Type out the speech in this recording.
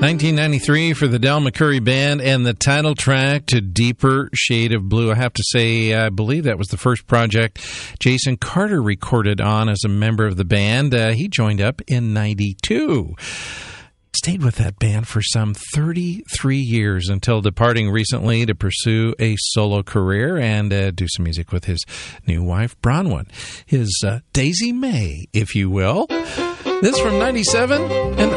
1993 for the Del McCoury Band and the title track to Deeper Shade of Blue. I have to say, I believe that was the first project Jason Carter recorded on as a member of the band. He joined up in 92. Stayed with that band for some 33 years until departing recently to pursue a solo career and do some music with his new wife, Bronwyn. His Daisy May, if you will. This from 97 and